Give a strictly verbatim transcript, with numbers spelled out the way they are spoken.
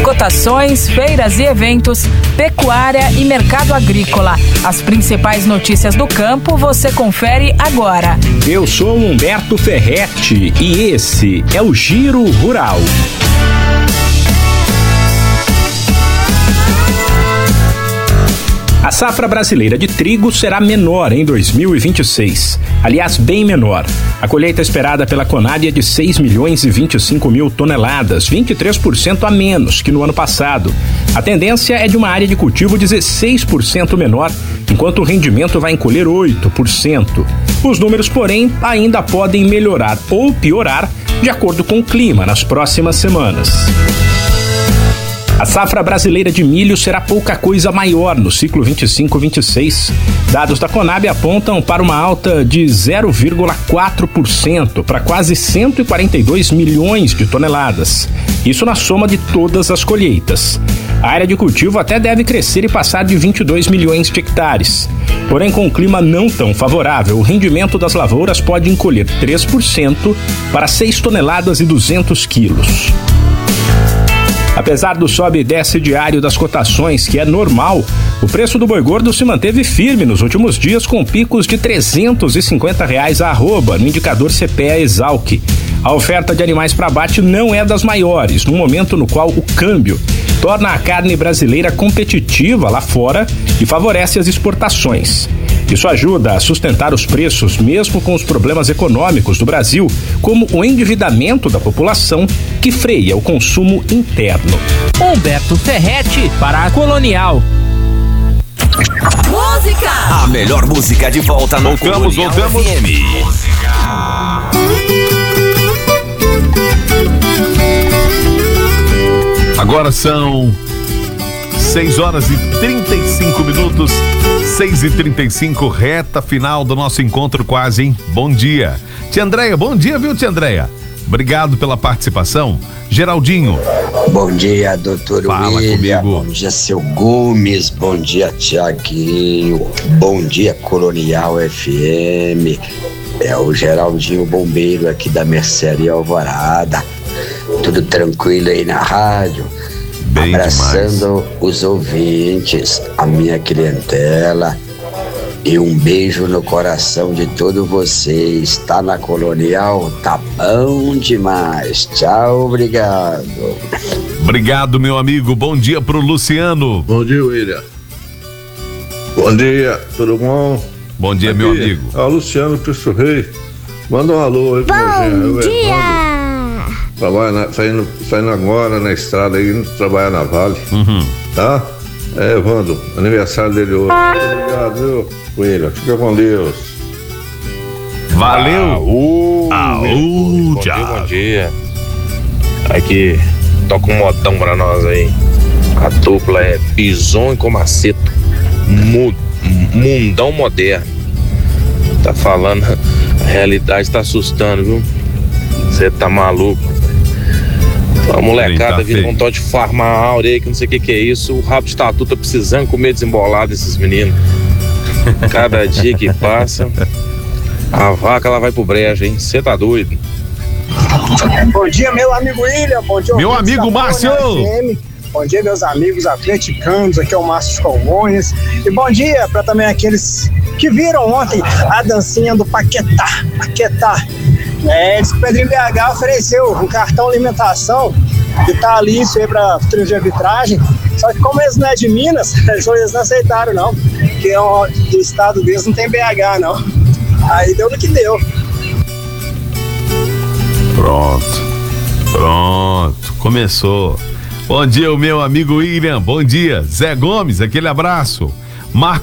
cotações, feiras e eventos, pecuária e mercado agrícola. As principais notícias do campo você confere agora. Eu sou Humberto Ferretti e esse é o Giro Rural. A safra brasileira de trigo será menor em dois mil e vinte e seis. Aliás, bem menor. A colheita esperada pela Conab é de seis milhões e vinte e cinco mil toneladas, vinte e três por cento a menos que no ano passado. A tendência é de uma área de cultivo dezesseis por cento menor, enquanto o rendimento vai encolher oito por cento. Os números, porém, ainda podem melhorar ou piorar de acordo com o clima nas próximas semanas. A safra brasileira de milho será pouca coisa maior no ciclo vinte e cinco vinte e seis. Dados da Conab apontam para uma alta de zero vírgula quatro por cento para quase cento e quarenta e dois milhões de toneladas. Isso na soma de todas as colheitas. A área de cultivo até deve crescer e passar de vinte e dois milhões de hectares. Porém, com um clima não tão favorável, o rendimento das lavouras pode encolher três por cento para seis toneladas e duzentos quilos. Apesar do sobe e desce diário das cotações, que é normal, o preço do boi gordo se manteve firme nos últimos dias com picos de trezentos e cinquenta reais a arroba no indicador C P E A Exalc. A oferta de animais para abate não é das maiores, no momento no qual o câmbio torna a carne brasileira competitiva lá fora e favorece as exportações. Isso ajuda a sustentar os preços, mesmo com os problemas econômicos do Brasil, como o endividamento da população, que freia o consumo interno. Humberto Ferretti para a Colonial. Música! A melhor música de volta no Voltamos, Colonial voltamos. F M. Agora são seis horas e trinta e cinco minutos, seis e trinta e cinco, reta final do nosso encontro quase, hein? Bom dia. Tia Andréia, bom dia, viu, tia Andréia? Obrigado pela participação. Geraldinho. Bom dia, doutor Fala William. comigo. Bom dia, seu Gomes. Bom dia, Tiaguinho. Bom dia, Colonial F M. É o Geraldinho Bombeiro aqui da Mercearia Alvorada. Tudo tranquilo aí na rádio? Bem Abraçando demais os ouvintes, a minha clientela. E um beijo no coração de todos vocês. Tá na Colonial? Tá bom demais. Tchau, obrigado. Obrigado, meu amigo. Bom dia pro Luciano. Bom dia, William. Bom dia, tudo bom? Bom dia, Aqui, meu amigo. É o Luciano Cristo Rei. Manda um alô aí pro meu Bom dia! Trabalha na, saindo, saindo agora na estrada aí, indo trabalhar na Vale. Uhum. Tá? É, Evandro, aniversário dele hoje. Obrigado, viu, William? Fica com Deus. Valeu. Aú, Aú, bom dia, tchau. bom dia. Aqui, toca um modão pra nós aí. A dupla é Bison e Comaceto. Mu- Mundão moderno. Tá falando, a realidade tá assustando, viu? Você tá maluco. A molecada Tá vindo feio. com um tal de farmar áurea aí, que não sei o que que é isso. O rabo de tatu tá precisando comer desembolado desses meninos. Cada dia que passa, a vaca ela vai pro brejo, hein? Você tá doido? Bom dia, meu amigo William. Bom dia, Meu ouvintes amigo da Márcio. Colonial F M. Bom dia, meus amigos atleticanos. Aqui é o Márcio de Congonhas. E bom dia para também aqueles que viram ontem a dancinha do Paquetá. Paquetá. É, diz que o Pedrinho B H ofereceu um cartão alimentação vitalício aí pra trio de arbitragem. Só que como eles não é de Minas, eles não aceitaram não. Porque é um, do estado deles não tem B H não. Aí deu no que deu. Pronto. Pronto. Começou. Bom dia, o meu amigo William. Bom dia. Zé Gomes, aquele abraço. Marcos